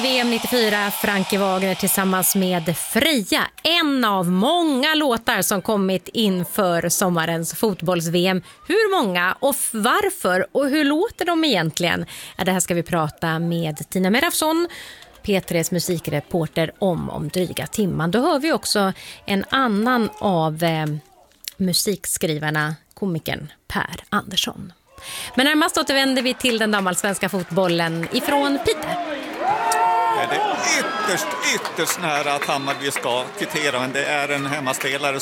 VM 94, Frankie Wagner tillsammans med Freja. En av många låtar som kommit inför sommarens fotbolls-VM. Hur många och varför och hur låter de egentligen? Ja, det här ska vi prata med Tina Merafsson, P3s musikreporter, om dryga timman. Då hör vi också en annan av musikskrivarna, komikern Per Andersson. Men närmast återvänder vi till den damallsvenska fotbollen ifrån Piteå. Det är ytterst nära att Hammarby ska kvittera, men det är en hemmaspelare